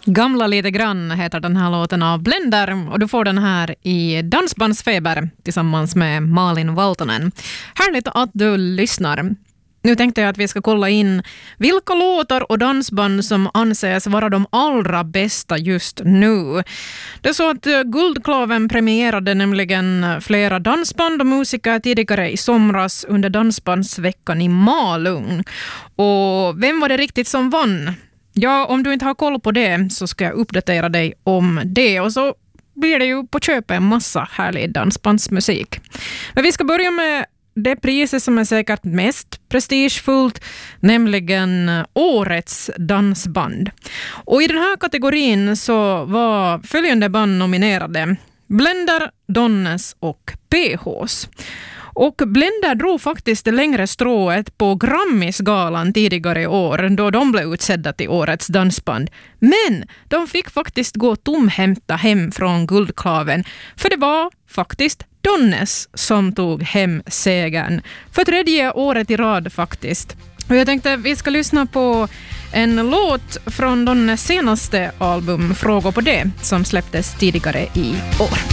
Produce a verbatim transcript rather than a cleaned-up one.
Gamla lite grann heter den här låten av Blender och du får den här i Dansbandsfeber tillsammans med Malin Valtonen. Härligt att du lyssnar. Nu tänkte jag att vi ska kolla in vilka låtar och dansband som anses vara de allra bästa just nu. Det är så att Guldklaven premierade nämligen flera dansband och musiker tidigare i somras under Dansbandsveckan i Malung. Och vem var det riktigt som vann? Ja, om du inte har koll på det så ska jag uppdatera dig om det. Och så blir det ju på köpet en massa härlig dansbandsmusik. Men vi ska börja med det priset som är säkert mest prestigefullt, nämligen årets dansband. Och i den här kategorin så var följande band nominerade: Blender, Donnes och P H's. Och Blender drog faktiskt det längre strået på Grammisgalan tidigare i år då de blev utsedda till årets dansband. Men de fick faktiskt gå tomhämta hem från Guldklaven, för det var faktiskt Donnes som tog hem segern för tredje året i rad faktiskt. Och jag tänkte att vi ska lyssna på en låt från Donnes senaste album Frågor på det som släpptes tidigare i år.